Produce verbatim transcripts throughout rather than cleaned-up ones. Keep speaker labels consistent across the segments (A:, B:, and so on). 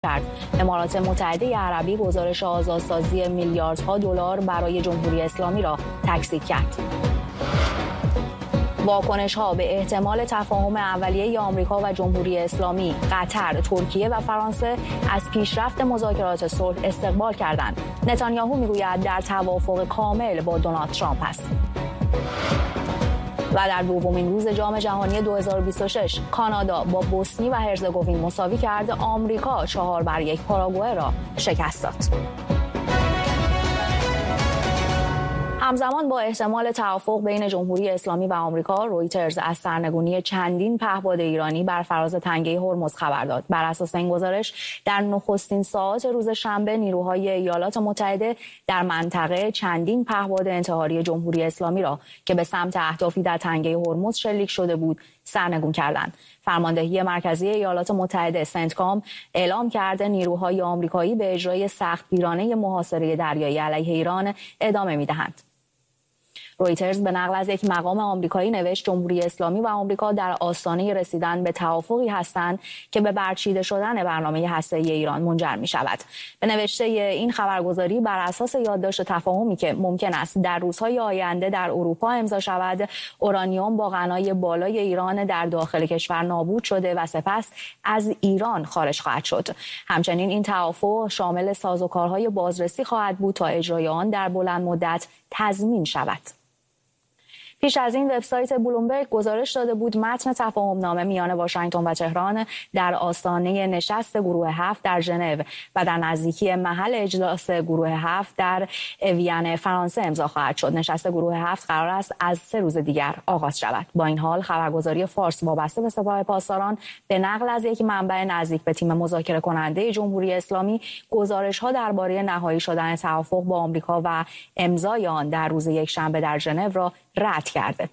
A: کرد. امارات متحده عربی گزارش آزادسازی میلیاردها دلار برای جمهوری اسلامی را تکذیب کرد. واکنش ها به احتمال تفاهم اولیه آمریکا و جمهوری اسلامی، قطر، ترکیه و فرانسه از پیشرفت مذاکرات صلح استقبال کردند. نتانیاهو میگوید در توافق کامل با دونالد ترامپ است. و در دومین روز جام جهانی دو هزار و بیست و شش کانادا با بوسنی و هرزگوین مساوی کرد. آمریکا چهار بر یک پاراگوئه را شکست داد. همزمان با احتمال توافق بین جمهوری اسلامی و آمریکا، رویترز از سرنگونی چندین پهپاد ایرانی بر فراز تنگه هرمز خبر داد. بر اساس این گزارش در نخستین ساعات روز شنبه نیروهای ایالات متحده در منطقه چندین پهپاد انتحاری جمهوری اسلامی را که به سمت اهدافی در تنگه هرمز شلیک شده بود سرنگون کردند. فرماندهی مرکزی ایالات متحده سنتکام اعلام کرده نیروهای آمریکایی به اجرای سختگیرانه محاصره دریایی علیه ایران ادامه می‌دهند. رویترز به نقل از یک مقام آمریکایی نوشت جمهوری اسلامی و آمریکا در آستانه رسیدن به توافقی هستند که به برچیده شدن برنامه هسته‌ای ایران منجر می‌شود. به نوشته این خبرگزاری بر اساس یادداشت تفاهمی که ممکن است در روزهای آینده در اروپا امضا شود، اورانیوم با غنای بالای ایران در داخل کشور نابود شده و سپس از ایران خارج خواهد شد. همچنین این توافق شامل سازوکارهای بازرسی خواهد بود تا اجرای آن در بلند مدت تضمین شود. پیش از این وبسایت بلومبرگ گزارش داده بود متن تفاهم نامه میان واشنگتن و تهران در آستانه نشست گروه هفت در ژنو و در نزدیکی محل اجلاس گروه هفت در وین فرانسه امضا خواهد شد. نشست گروه هفت قرار است از سه روز دیگر آغاز شود. با این حال خبرگزاری فارس وابسته به سپاه پاسداران به نقل از یک منبع نزدیک به تیم مذاکره کننده جمهوری اسلامی گزارش‌ها درباره نهایی شدن توافق با آمریکا و امضای آن در روز یکشنبه در ژنو را رد کرده.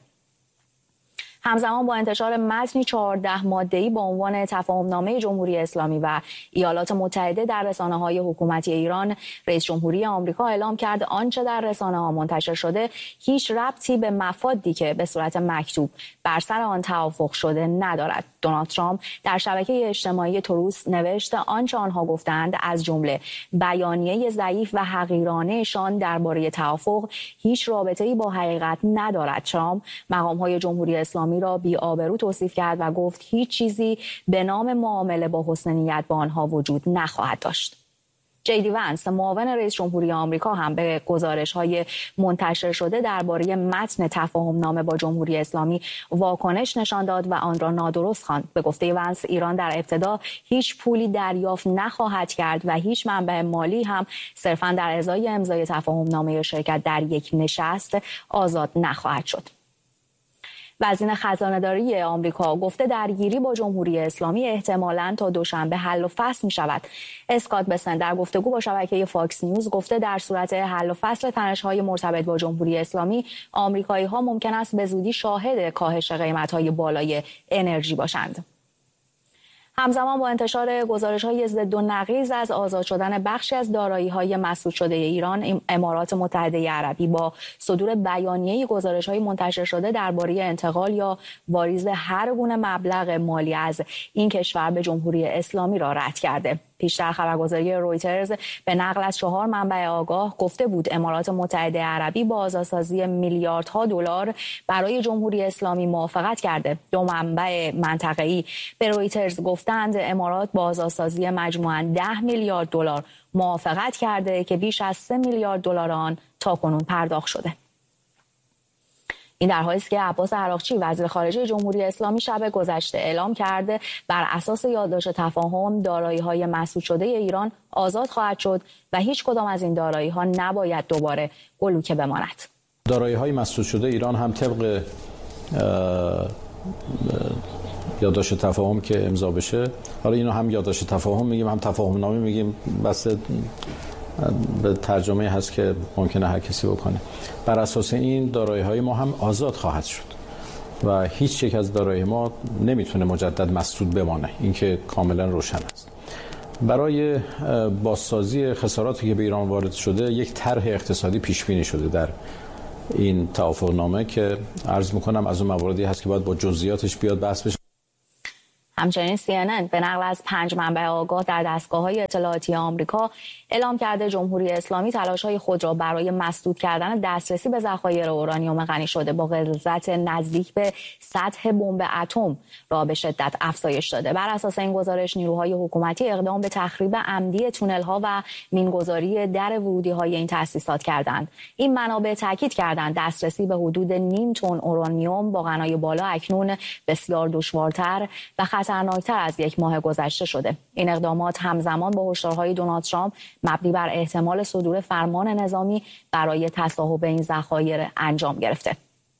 A: همزمان با انتشار متنی چهارده ماده‌ای با عنوان تفاهم‌نامه جمهوری اسلامی و ایالات متحده در رسانه‌های حکومتی ایران، رئیس جمهوری آمریکا اعلام کرد آنچه در رسانه‌ها منتشر شده هیچ ربطی به مفادی که به صورت مکتوب بر سر آن توافق شده ندارد. دونالد ترامپ در شبکه اجتماعی تروس نوشت آنچه آنها گفتند از جمله بیانیه ضعیف و حقیرانه‌شان درباره توافق هیچ رابطه‌ای با حقیقت ندارد. ترامپ مقام‌های جمهوری اسلامی را بی‌آبرو توصیف کرد و گفت هیچ چیزی به نام معامله با حسن نیت با آنها وجود نخواهد داشت. جی دی ونس معاون رئیس جمهوری آمریکا هم به گزارش‌های منتشر شده درباره متن تفاهم‌نامه با جمهوری اسلامی واکنش نشان داد و آن را نادرست خواند. به گفته ونس ایران در ابتدا هیچ پولی دریافت نخواهد کرد و هیچ منبع مالی هم صرفاً در ازای امضای تفاهم‌نامه شرکت در یک نشست آزاد نخواهد شد. وزیر خزانه‌داری آمریکا گفته درگیری با جمهوری اسلامی احتمالاً تا دوشنبه حل و فصل می شود. اسکات بسن در گفتگو با شبکه فاکس نیوز گفته در صورت حل و فصل تنش‌های مرتبط با جمهوری اسلامی، آمریکایی‌ها ممکن است به زودی شاهد کاهش قیمت‌های بالای انرژی باشند. همزمان با انتشار گزارش‌های ضد و نقیض از آزاد شدن بخشی از دارایی‌های مسدود شده ایران، امارات متحده عربی با صدور بیانیه‌ای گزارش‌های منتشر شده درباره انتقال یا واریز هر گونه مبلغ مالی از این کشور به جمهوری اسلامی را رد کرده. پیشتر خبرگزاری رویترز به نقل از چهار منبع آگاه گفته بود امارات متحده عربی با آزادسازی میلیاردها دلار برای جمهوری اسلامی موافقت کرده. دو منبع منطقه‌ای به رویترز گفتند امارات با آزادسازی مجموعاً ده میلیارد دلار موافقت کرده که بیش از سه میلیارد دلار آن تاکنون پرداخت شده. این در حالی است که عباس عراقچی وزیر خارجه جمهوری اسلامی شب گذشته اعلام کرده بر اساس یادداشت تفاهم دارایی‌های مسدود شده ایران آزاد خواهد شد و هیچ کدام از این دارایی‌ها نباید دوباره بلوکه بماند.
B: دارایی‌های مسدود شده ایران هم طبق یادداشت تفاهم که امضا بشه، حالا اینو هم یادداشت تفاهم میگیم هم تفاهم نامه میگیم، بس به ترجمه هست که ممکنه هر کسی بکنه. بر اساس این دارایی‌های ما هم آزاد خواهد شد و هیچ یک از دارایی ما نمیتونه مجدد مسدود بمانه. این که کاملا روشن است. برای بازسازی خساراتی که به ایران وارد شده یک طرح اقتصادی پیش بینی شده در این توافقنامه که عرض میکنم از اون مواردی هست که باید با جزئیاتش بیاد بحث بشه.
A: همچنین سی ان ان به نقل از پنج منبع آگاه در دستگاه‌های اطلاعاتی آمریکا اعلام کرده جمهوری اسلامی تلاش‌های خود را برای مسدود کردن دسترسی به ذخایر اورانیوم غنی شده با غلظت نزدیک به سطح بمب اتم را به شدت افزایش داده. بر اساس این گزارش نیروهای حکومتی اقدام به تخریب عمدی تونل‌ها و مینگذاری در ورودی‌های این تأسیسات کردند. این منابع تاکید کردند دسترسی به حدود نیم تن اورانیوم با غنای بالا اکنون بسیار دشوارتر و خطرناکتر از یک ماه گذشته شده. این اقدامات همزمان با هشدارهای دونالد ترامپ مبنی بر احتمال صدور فرمان نظامی برای تصاحب این ذخایر انجام گرفته.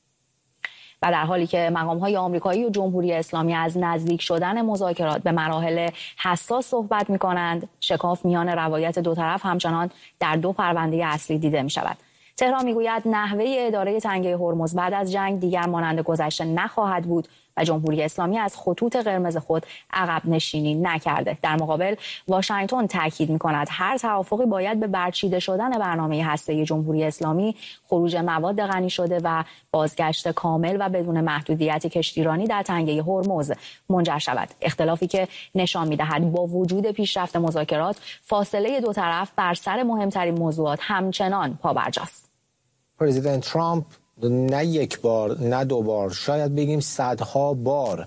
A: و در حالی که مقام‌های آمریکایی و جمهوری اسلامی از نزدیک شدن مذاکرات به مراحل حساس صحبت می‌کنند، شکاف میان روایت دو طرف همچنان در دو پرونده اصلی دیده می‌شود. تهران میگوید نحوه اداره تنگه هرمز بعد از جنگ دیگر مانند گذشته نخواهد بود و جمهوری اسلامی از خطوط قرمز خود عقب نشینی نکرده. در مقابل واشنگتن تاکید می‌کند هر توافقی باید به برچیده شدن برنامه هسته‌ای جمهوری اسلامی، خروج مواد غنی شده و بازگشت کامل و بدون محدودیت کشتیرانی در تنگه هرمز منجر شود. اختلافی که نشان می‌دهد با وجود پیشرفت مذاکرات فاصله دو طرف بر سر مهمترین موضوعات همچنان پابرجاست.
C: پرزیدنت ترامپ نه یک بار نه دو بار شاید بگیم صدها بار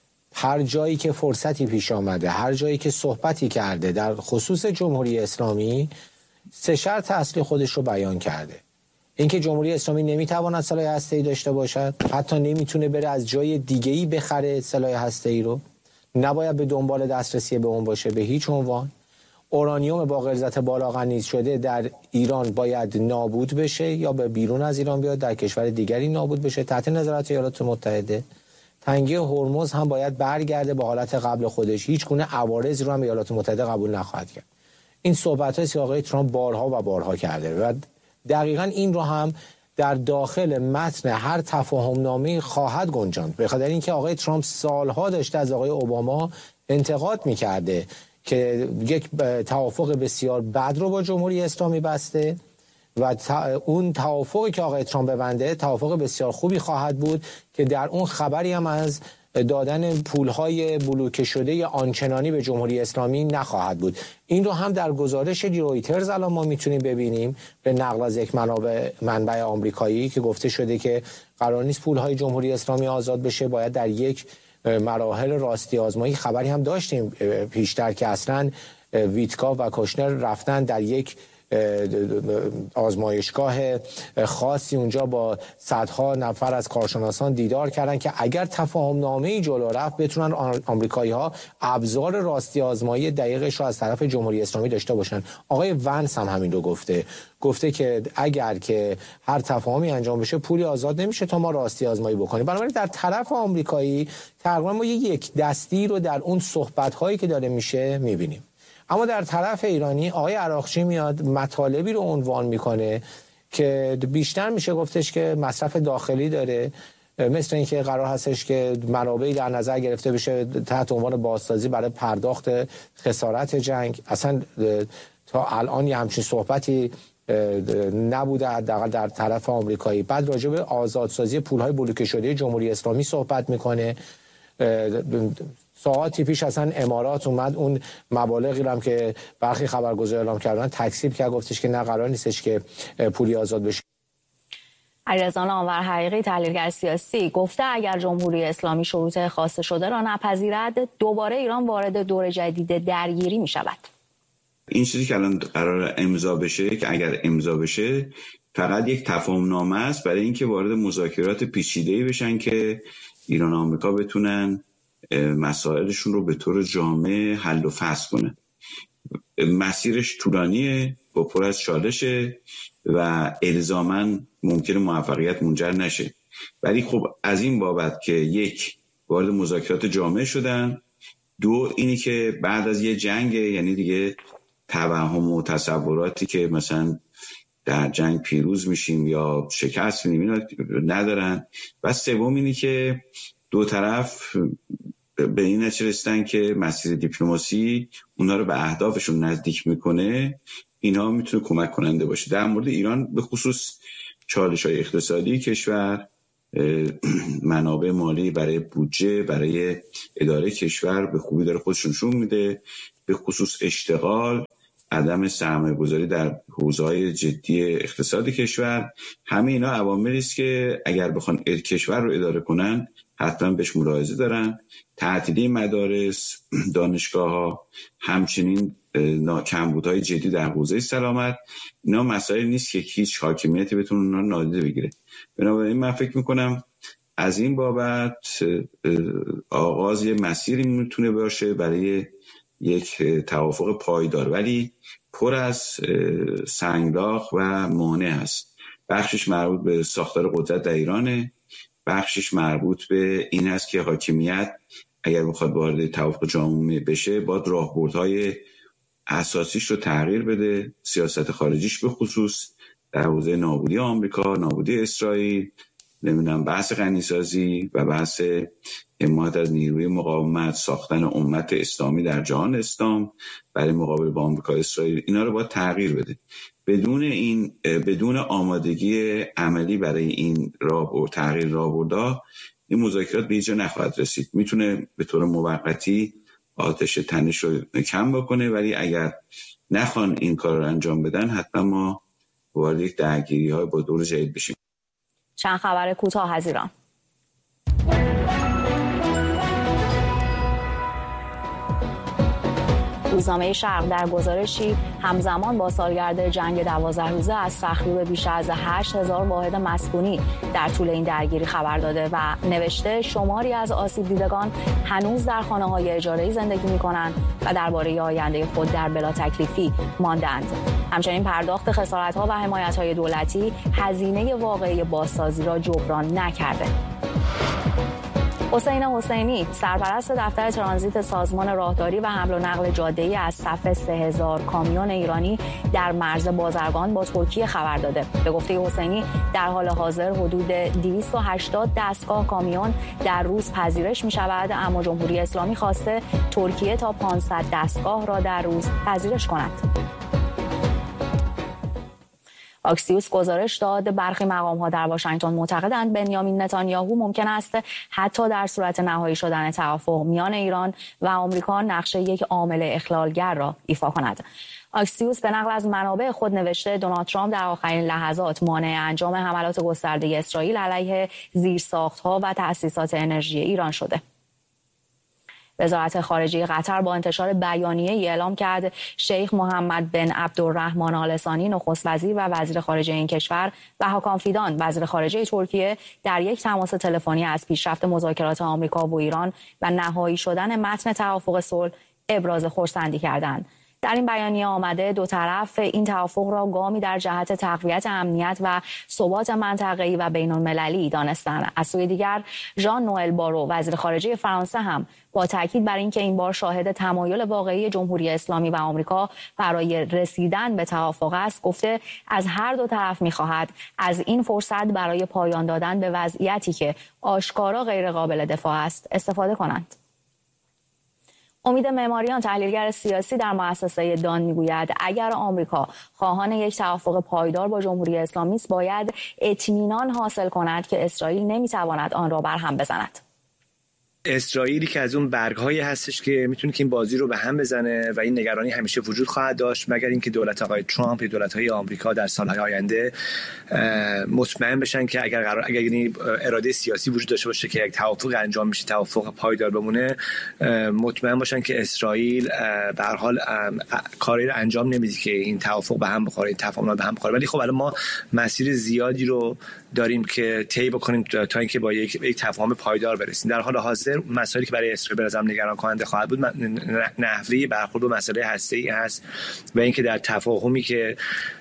C: هر جایی که فرصتی پیش آمده، هر جایی که صحبتی کرده در خصوص جمهوری اسلامی، سه شرط اصلی خودش رو بیان کرده. اینکه جمهوری اسلامی نمیتواند سلاح هسته‌ای داشته باشد، حتی نمیتونه بره از جای دیگه‌ای بخره سلاح هسته‌ای رو، نباید به دنبال دسترسی به اون باشه به هیچ عنوان. اورانیوم با غلظت بالا غنی شده در ایران باید نابود بشه یا به بیرون از ایران بیاد در کشور دیگری نابود بشه تحت نظارت ایالات متحده. تنگه هرمز هم باید برگرده به حالت قبل خودش، هیچ گونه عوارضی رو هم ایالات متحده قبول نخواهد کرد. این صحبت‌هایی که آقای ترامپ بارها و بارها کرده و دقیقاً این رو هم در داخل متن هر تفاهم‌نامه خواهد گنجاند. به خاطر اینکه آقای ترامپ سالها داشته از آقای اوباما انتقاد می‌کرده که یک توافق بسیار بد رو با جمهوری اسلامی بسته و اون توافقی که آقای ترامپ ببنده توافق بسیار خوبی خواهد بود که در اون خبری هم از دادن پولهای بلوکه شده آنچنانی به جمهوری اسلامی نخواهد بود. این رو هم در گزارش رویترز الان ما میتونیم ببینیم به نقل از یک منابع منبع آمریکایی که گفته شده که قرار نیست پولهای جمهوری اسلامی آزاد بشه، باید در یک مراحل راستی آزمایی. خبری هم داشتیم پیشتر که اصلا ویتکا و کوشنر رفتن در یک آزمایشگاه خاصی اونجا با صدها نفر از کارشناسان دیدار کردن که اگر تفاهم نامه‌ای جلو رفت بتونن آمریکایی‌ها ابزار راستی آزمایی دقیقش رو از طرف جمهوری اسلامی داشته باشن. آقای ونس هم همین رو گفته گفته که اگر که هر تفاهمی انجام بشه پولی آزاد نمیشه تا ما راستی آزمایی بکنیم. بنابراین در طرف آمریکایی تقریبا ما یک دستی رو در اون صحبت‌هایی که داره میشه میبینیم. اما در طرف ایرانی آقای عراقچی میاد مطالبی رو عنوان میکنه که بیشتر میشه گفتش که مصرف داخلی داره، مثل اینکه قرار هستش که منابعی در نظر گرفته بشه تحت عنوان بازسازی برای پرداخت خسارت جنگ. اصلا تا الان یه همچین صحبتی نبوده حداقل در طرف آمریکایی. بعد راجع به آزادسازی پولهای بلوکه شده جمهوری اسلامی صحبت میکنه. ساعتی پیش اصلا امارات اومد اون مبالغی رو هم که برخی خبرگزار اعلام کردن تکذیب کرد، گفتش که نه قرار نیستش که پولی آزاد بشه.
A: علیرضا نامور حقیقی تحلیلگر سیاسی گفته اگر جمهوری اسلامی شروط خواسته شده را نپذیرد دوباره ایران وارد دور جدید درگیری می شود.
D: این چیزی که الان قرار امضا بشه که اگر امضا بشه فقط یک تفاهم نامه است برای اینکه وارد مذاکرات پیچیده‌ای بشن که ایران و آمریکا بتونن مسائلشون رو به طور جامع حل و فصل کنه. مسیرش طولانیه و پر از چالشه و الزاماً ممکنه موفقیت منجر نشه، ولی خب از این بابت که یک وارد مذاکرات جامع شدن، دو اینی که بعد از یه جنگ، یعنی دیگه توهم و تصوراتی که مثلا در جنگ پیروز میشیم یا شکست میدیم ندارن، و سوم اینی که دو طرف به این نتیجه رسیدن که مسیر دیپلماسی اونا رو به اهدافشون نزدیک میکنه، اینا میتونه کمک کننده باشه. در مورد ایران به خصوص چالش‌های اقتصادی کشور منابع مالی برای بودجه، برای اداره کشور به خوبی داره خودش نشون میده، به خصوص اشتغال، عدم سرمایه گذاری در حوزه‌های جدی اقتصاد کشور. همه اینا عواملی است که اگر بخوان کشور رو اداره کنن حتما بهش ملاحظه دارن. تعطیلی مدارس، دانشگاه‌ها، همچنین کمبودهای جدی در حوزه سلامت، اینا مسائل نیست که هیچ حاکمیتی بتونه اونا رو نادیده بگیره. بنابراین من فکر میکنم از این بابت آغاز یه مسیری میتونه باشه برای یک توافق پایدار، ولی پر از سنگلاخ و مانع هست. بخشش مربوط به ساختار قدرت در ایرانه، بخشش مربوط به این هست که حاکمیت اگر بخواد وارد توافق جامعه بشه باید راهبردهای اساسیش رو تغییر بده، سیاست خارجیش به خصوص در حوزه نابودی آمریکا، نابودی اسرائیل، نمیدونم بحث غنیسازی و بحث حمایت از نیروی مقاومت، ساختن امت اسلامی در جهان اسلام برای مقابله با آمریکا اسرائیل، اینا رو باید تغییر بده. بدون این بدون آمادگی عملی برای این راه تغییر راهبردها این مذاکرات به هیچ جا نخواهد رسید. میتونه به طور موقتی آتش تنش رو کم بکنه، ولی اگر نخوان این کار رو انجام بدن حتما ما وارد یک درگیری‌های با دور جدید بشیم.
A: چند خبر کوتاه از ایران. روزنامه شرق در گزارشی همزمان با سالگرد جنگ دوازده روزه از تخریب بیش از هشت هزار واحد مسکونی در طول این درگیری خبر داده و نوشته شماری از آسیب دیدگان هنوز در خانه‌های اجاره‌ای زندگی می‌کنند و درباره آینده خود در بلا تکلیفی ماندند. همچنین پرداخت خسارت‌ها و حمایت‌های دولتی هزینه واقعی بازسازی را جبران نکرده. حسین حسینی سرپرست دفتر ترانزیت سازمان راهداری و حمل و نقل جاده‌ای از صف سه هزار کامیون ایرانی در مرز بازرگان با ترکیه خبر داده. به گفته حسینی در حال حاضر حدود دویست و هشتاد دستگاه کامیون در روز پذیرش می شود، اما جمهوری اسلامی خواسته ترکیه تا پانصد دستگاه را در روز پذیرش کند. آکسیوس گزارش داد برخی مقام‌ها در واشنگتن معتقدند بنیامین نتانیاهو ممکن است حتی در صورت نهایی شدن توافق میان ایران و آمریکا نقش یک عامل اخلالگر را ایفا کند. آکسیوس به نقل از منابع خود نوشته دونالد ترامپ در آخرین لحظات مانع انجام حملات گسترده اسرائیل علیه زیرساخت‌ها و تأسیسات انرژی ایران شده. وزارت خارجه قطر با انتشار بیانیه‌ای اعلام کرد شیخ محمد بن عبدالرحمن آل ثانی نخست وزیر و وزیر خارجه این کشور و حاکان فیدان وزیر خارجه ترکیه در یک تماس تلفنی از پیشرفت مذاکرات آمریکا و ایران و نهایی شدن متن توافق صلح ابراز خرسندی کردند. در این بیانیه آمده دو طرف این توافق را گامی در جهت تقویت امنیت و ثبات منطقه‌ای و بین‌المللی دانستند. از سوی دیگر ژان نوئل بارو وزیر خارجه فرانسه هم با تاکید بر اینکه این بار شاهد تمایل واقعی جمهوری اسلامی و آمریکا برای رسیدن به توافق است، گفته از هر دو طرف می‌خواهد از این فرصت برای پایان دادن به وضعیتی که آشکارا غیر قابل دفاع است استفاده کنند. امید معماریان تحلیلگر سیاسی در مؤسسه دان میگوید اگر آمریکا خواهان یک توافق پایدار با جمهوری اسلامی است باید اطمینان حاصل کند که اسرائیل نمیتواند آن را برهم بزند.
E: اسرائیلی که از اون برگ‌هایی هستش که میتونه که این بازی رو به هم بزنه و این نگرانی همیشه وجود خواهد داشت مگر اینکه دولت آقای ترامپ یا دولت‌های آمریکا در سال‌های آینده مطمئن بشن که اگر قرار اگر یعنی اراده سیاسی وجود داشته باشه که یک توافق انجام میشه، توافق پایدار بمونه، مطمئن باشن که اسرائیل به هر حال کاری رو انجام نمیده که این توافق به هم بخوره، این تفاهم به هم بخوره. ولی خب الان ما مسیر زیادی رو داریم که طی بکنیم تا اینکه با یک یک تفاهم پایدار برسیم. در حال حاضر مسائلی که برای اسرائیل به نظر نگران کننده خواهد بود نحوه برخورد با مسئله هسته‌ای هست و اینکه در تفاهمی که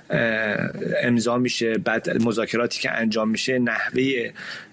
E: امضا میشه بعد مذاکراتی که انجام میشه نحوه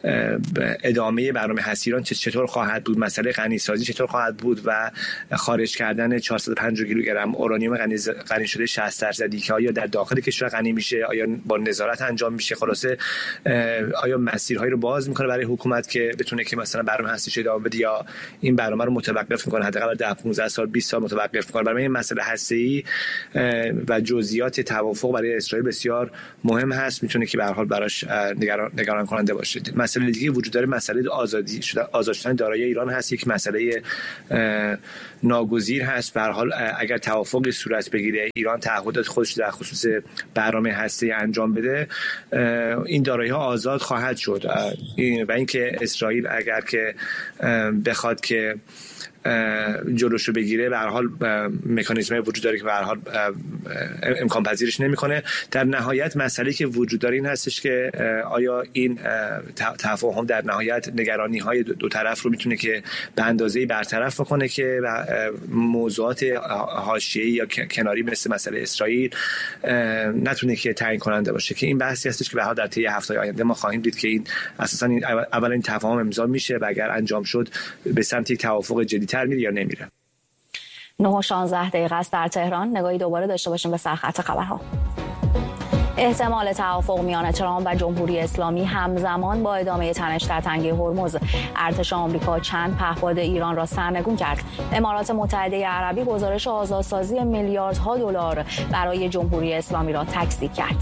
E: ادامه برنامه هسته ایران چطور خواهد بود، مسئله غنیسازی چطور خواهد بود و خارج کردن چهارصد و پنجاه کیلوگرم اورانیوم غنی شده شصت درصدی که آیا در داخل کشور غنی میشه، آیا با نظارت انجام میشه، خلاصه آیا مسیرهایی رو باز میکنه برای حکومت که بتونه که مثلا برنامه هسته‌ای ادامه بده یا این برنامه رو متوقف میکنه، حداقل ده پانزده سال بیست سال متوقف میکنه. برای این مسئله هسته‌ای و جزئیات توافق برای اسرائیل بسیار مهم هست، میتونه که به هر حال براش نگران نگران کننده باشه. مسئله دیگه وجود داره، مسئله آزادی شدن آزاد شدن دارایی ایران هست، یک مسئله ناگزیر هست. به هر حال اگر توافقی صورت بگیره، ایران تعهدات خودش در خصوص برنامه هسته‌ای انجام بده، این دارایی ها آزاد خواهد شد و اینکه اسرائیل اگر که بخواد که جلوشو بگیره، به هر حال مکانیزمی وجود داره که به هر حال امکان پذیرش نمیکنه. در نهایت مسئله که وجود داره این هستش که آیا این تفاهم در نهایت نگرانی های دو طرف رو میتونه که به اندازه‌ای برطرف بکنه که موضوعات حاشیه‌ای یا کناری مثل مسئله اسرائیل نتونه که تعیین کننده باشه، که این بحثی هستش که به هر حال در طی هفته‌های آینده ما خواهیم دید که این اساساً اولا این تفاهم امضا میشه و اگر انجام شد به سمت یک توافق جدی تر میره یا نمیره.
A: نه و شانزده دقیقه است در تهران. نگاهی دوباره داشته باشیم به سرخط خبرها. احتمال توافق میان ترامپ و جمهوری اسلامی همزمان با ادامه تنش در تنگه هرمز. ارتش آمریکا چند پهپاد ایران را سرنگون کرد. امارات متحده عربی گزارش آزادسازی میلیاردها دلار برای جمهوری اسلامی را تکذیب کرد.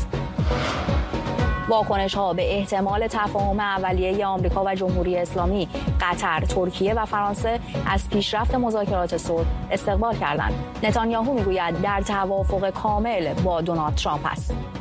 A: واکنش ها به احتمال تفاهم اولیه آمریکا و جمهوری اسلامی. قطر، ترکیه و فرانسه از پیشرفت مذاکرات صلح استقبال کردند. نتانیاهو میگوید در توافق کامل با دونالد ترامپ است.